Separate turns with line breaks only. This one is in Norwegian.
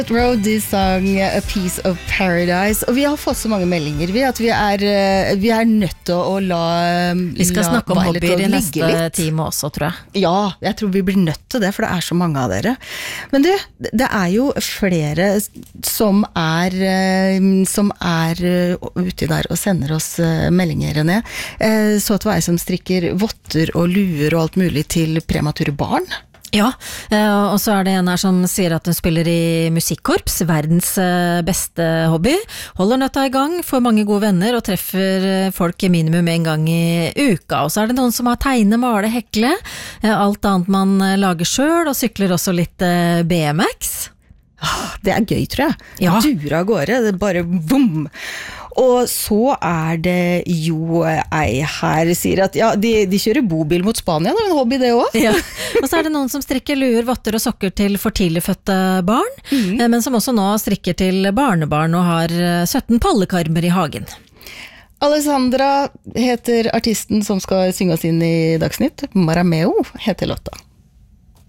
Roadie sang A Piece of Paradise, og vi har fått så mange meldinger at vi er nødt til å la
Vi skal snakke om hobbyer i neste time også, tror jeg.
Ja, jeg tror vi blir nødt til det, for det er så mange av dere. Men du, det er jo flere som er ute der og sender oss meldinger, René. Så at det var jeg som strikker votter og luer og alt mulig til premature barn.
Ja, og så er det en her som sier at hun spiller i musikkorps, verdens beste hobby, holder nøtta i gang, får mange gode venner og treffer folk minimum en gang i uka. Og så er det noen som har tegne, male, hekle, alt annet man lager selv, og sykler også litt BMX.
Det er gøy, tror jeg.
Ja.
Durer av gårde, det er bare boom! Og så er det jo ei her sier at ja, de kjører bobil mot Spania, det er en hobby det også.
Ja. Og så er det noen som strikker luer, votter og sokker til for tidlig fødte barn, men som også nå strikker til barnebarn og har 17 pollekarmer i hagen.
Alessandra heter artisten som skal synge oss inn i Dagsnytt. Marameo heter låta.